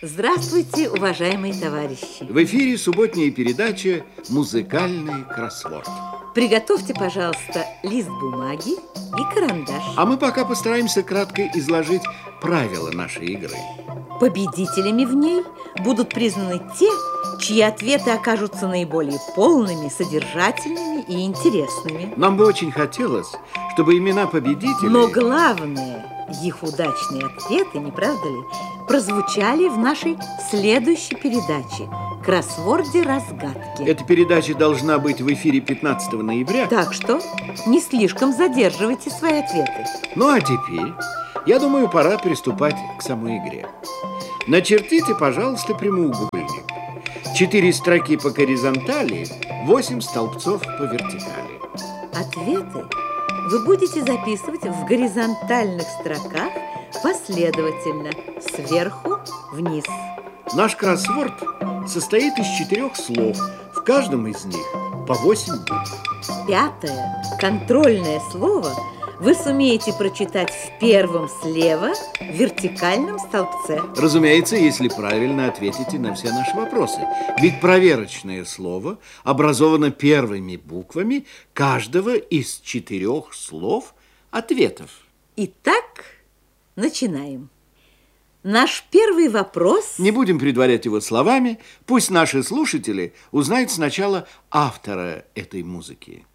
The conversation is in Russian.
Здравствуйте, уважаемые товарищи. В эфире субботняя передача «Музыкальный кроссворд». Приготовьте, пожалуйста, лист бумаги и карандаш. А мы пока постараемся кратко изложить правила нашей игры. Победителями в ней будут признаны те, чьи ответы окажутся наиболее полными, содержательными и интересными. Нам бы очень хотелось, чтобы имена победителей... Но главное, их удачные ответы, не правда ли, прозвучали в нашей следующей передаче «Кроссворде разгадки». Эта передача должна быть в эфире 15 ноября. Так что не слишком задерживайте свои ответы. Ну а теперь, я думаю, пора приступать к самой игре. Начертите, пожалуйста, прямоугольник. 4 строки по горизонтали, 8 столбцов по вертикали. Ответы вы будете записывать в горизонтальных строках последовательно, сверху вниз. Наш кроссворд состоит из 4 слов, в каждом из них по 8 букв. 5-е, контрольное слово вы сумеете прочитать в первом слева вертикальном столбце. Разумеется, если правильно ответите на все наши вопросы. Ведь проверочное слово образовано первыми буквами каждого из 4 слов ответов. Итак, начинаем. Наш первый вопрос... Не будем предварять его словами. Пусть наши слушатели узнают сначала автора этой музыки.